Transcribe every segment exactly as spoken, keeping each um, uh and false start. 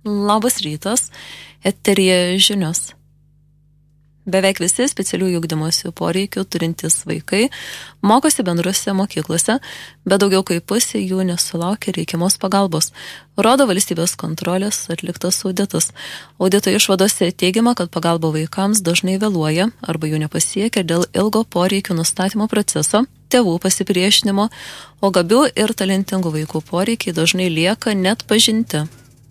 Labas rytas, eteryje žinios. Beveik visi specialiųjų ugdymosi poreikių turintys vaikai mokosi bendrose mokyklose, bet daugiau kaip pusė jų nesulaukia reikiamos pagalbos. Rodo valstybės kontrolės atliktas auditas. Audito išvadose teigiama, kad pagalba vaikams dažnai vėluoja arba jų nepasiekia dėl ilgo poreikių nustatymo proceso, tėvų pasipriešinimo, o gabių ir talentingų vaikų poreikiai dažnai lieka net pažinti.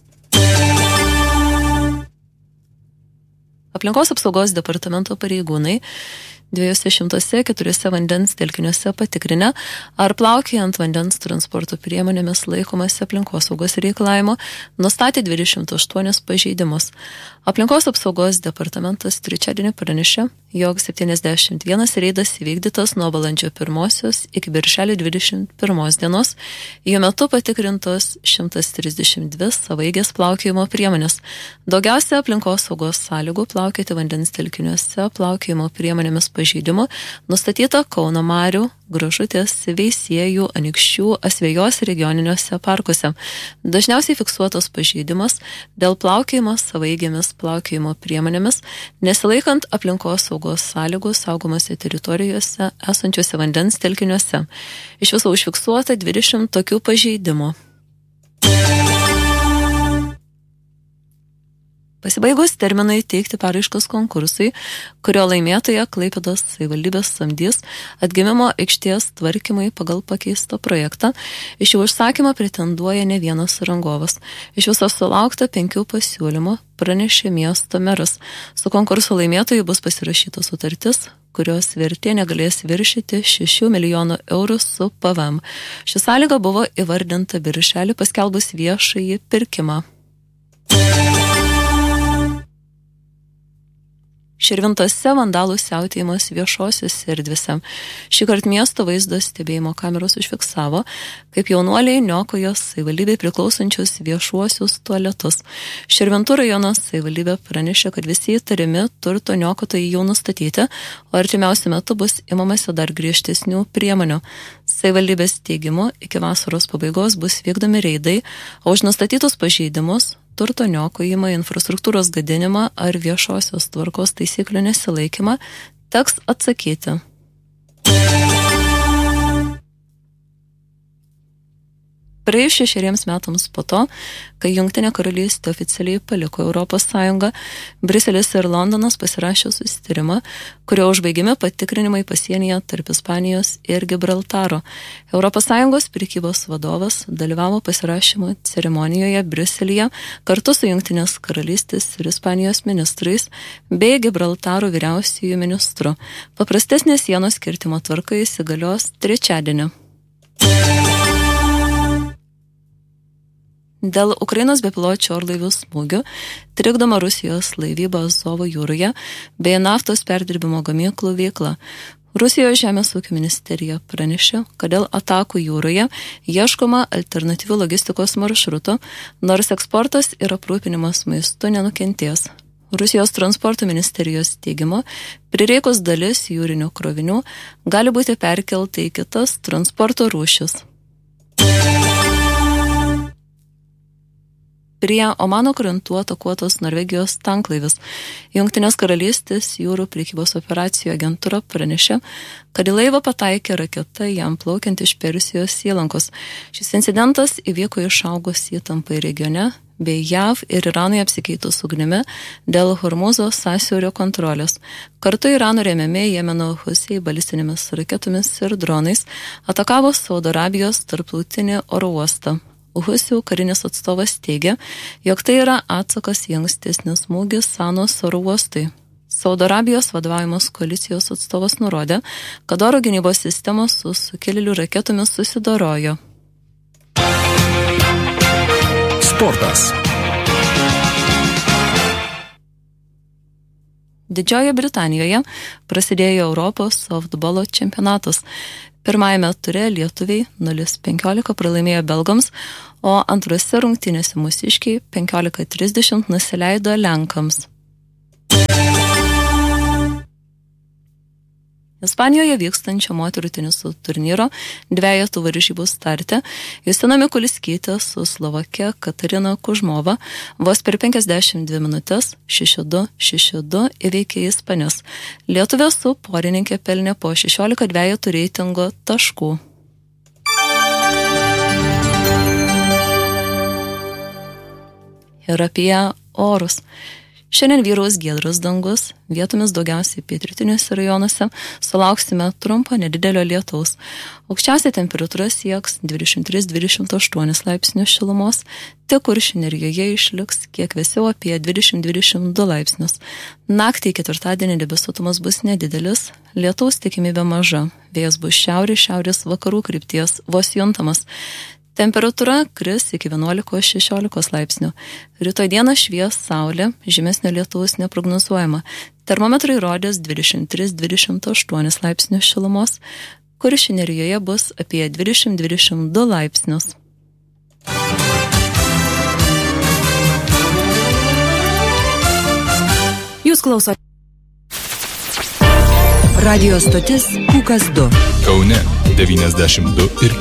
Aplinkos apsaugos departamento pareigūnai dviejose šimtuose keturiuose vandens telkiniuose patikrinę, ar plaukiant vandens transporto priemonėmis laikomasi aplinkos saugos reikalavimo, nustatė dvidešimt aštuonis pažeidimus. Aplinkos apsaugos departamentas trečiadienį pranešė, jog septyniasdešimt vienas reidas įvykdytas nuo balandžio pirmosios iki birželio dvidešimt pirmos dienos. Jų metu patikrintos šimtas trisdešimt dvi savaeigės plaukiojimo priemonės. Daugiausia aplinkos saugos sąlygų plaukioti vandens telkiniuose plaukiojimo priemonėmis pažeidimų nustatyta Kauno Marių, Gražutės, Veisiejų, Anykščių, Asvejos regioniniuose parkuose. Dažniausiai fiksuotos pažeidimas dėl plaukiojimo savaeigėmis plaukiojimo priemonėmis, nesilaikant aplinkos saugos sąlygų saugomose teritorijose esančiuose vandens telkiniuose. Iš viso užfiksuota dvidešimt tokių pažeidimų. Pasibaigus terminai teikti paraiškas konkursui, kurio laimėtoja Klaipėdos savivaldybės samdys atgimimo aikštės tvarkymai pagal pakeistą projektą, iš jų užsakymą pretenduoja ne vienas rangovas. Iš viso sulaukta penkių pasiūlymų, pranešė miesto meras. Su konkurso laimėtoju bus pasirašyta sutartis, kurios vertė negalės viršyti šešių milijonų eurų su P V M. Ši sąlyga buvo įvardinta birželį paskelbus viešąjį pirkimą. Širvintose vandalų siautėjimas viešosiose erdvėse. Šįkart miesto vaizdo stebėjimo kameros užfiksavo, kaip jaunuoliai niokojo savivaldybei priklausančius viešuosius tualetus. Širvintų rajono savivaldybė pranešė, kad visi įtariami turto niokotojai jau nustatyti, o artimiausiu metu bus imamasi dar griežtesnių priemonių. Savivaldybės teigimu, iki vasaros pabaigos bus vykdomi reidai, o už nustatytus pažeidimus, turto niokojimą, infrastruktūros gadinimą ar viešosios tvarkos taisyklių nesilaikymą teks atsakyti. Praėjus šešeriems metams po to, kai Jungtinė karalystė oficialiai paliko Europos Sąjungą, Briuselis ir Londonas pasirašė susitarimą, kurio užbaigimi patikrinimai pasienyje tarp Ispanijos ir Gibraltaro. Europos Sąjungos prekybos vadovas dalyvavo pasirašymo ceremonijoje Briuselyje kartu su Jungtinės karalystės ir Ispanijos ministrais bei Gibraltaro vyriausiųjų ministru. Paprastesnė sienos kirtimo tvarka įsigalios trečiadienį. Dėl Ukrainos bepiločių orlaivių smūgių trikdoma Rusijos laivyba Azovo jūroje bei naftos perdirbimo gamyklų veikla. Rusijos žemės ūkio ministerija pranešė, kad dėl atakų jūroje ieškoma alternatyvių logistikos maršrutų, nors eksportas ir aprūpinimas maistu nenukentės. Rusijos transporto ministerijos teigimu, prireikus dalis jūrinių krovinių gali būti perkelta į kitas transporto rūšis. Prie Omano krantų atakuotos Norvegijos tanklaivis. Jungtinės karalystės jūrų prekybos operacijų agentūra pranešė, kad į laivą pataikė raketa jam plaukiant iš Persijos įlankos. Šis incidentas įvyko išaugus įtampai regione bei J A V ir Iranui apsikeitus ugnimi dėl Hormuzo sąsiaurio kontrolės. Kartu Irano remiami Jemeno Husiai balistinėmis raketomis ir dronais atakavo Saudo Arabijos tarptautinį oro uostą. Husių karinis atstovas teigia, jog tai yra atsakas į ankstesnį smūgį Sanos oro uostui. Saudo Arabijos vadovaujamos koalicijos atstovas nurodė, kad oro gynybos sistemos su sukilėlių raketomis susidorojo. Sportas. Didžiojoje Britanijoje prasidėjo Europos softbolo čempionatas. Pirmajame ture lietuviai nulis penkiolika pralaimėjo belgams, o antrose rungtynėse mūsiškiai penkiolika trisdešimt nusileido lenkams. Ispanijoje vykstančio moterų teniso turnyro dvejetų varžybų starte Justina Mikuliskytė su Slovake Katarina Kužmova vos per penkiasdešimt dvi minutės šeši du šeši du įveikė ispanės. Lietuvė su porininkė pelnė po šešiolika dvejetų reitingo taškų. Ir apie orus. Šiandien vyraus giedras dangus, vietomis daugiausiai pietrytiniuose rajonuose, sulauksime trumpo nedidelio lietaus. Aukščiausia temperatūra sieks dvidešimt tris dvidešimt aštuoni laipsnius šilumos, tik Kuršių nerijoje išliks kiek vėsiau apie dvidešimt dvidešimt du laipsnius. Naktį ketvirtadienį debesuotumas bus nedidelis, lietaus tikimybė maža, vėjas bus šiaurės šiaurės vakarų krypties, vos juntamas. Temperatūra kris iki vienuolikos šešiolikos laipsnių. Rytoj dieną švies saulė, žymesnio lietaus neprognozuojama. Termometrai rodės dvidešimt tris dvidešimt aštuoni laipsnius šilumos, Kuršių nerijoje bus apie dvidešimt dvidešimt du laipsnius. Jūs klausote. Radio stotis Pūkas du. Kaune devyniasdešimt du ir